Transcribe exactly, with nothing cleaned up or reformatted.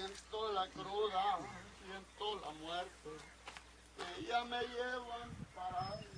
Siento la cruda, siento la muerte, que ya me llevan para